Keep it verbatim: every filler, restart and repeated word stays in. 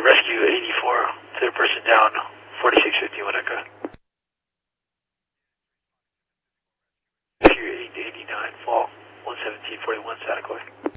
rescue eighty-four, third person down, forty-six fifty, Winnetka. Rescue eight eighty-nine, fall, one seventeen forty-one, Santa Claus.